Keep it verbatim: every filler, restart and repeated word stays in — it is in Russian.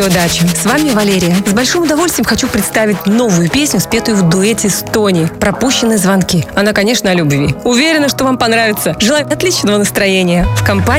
Удачи! С вами Валерия. С большим удовольствием хочу представить новую песню, спетую в дуэте с Тони «Пропущенные звонки». Она, конечно, о любви. Уверена, что вам понравится. Желаю отличного настроения в компании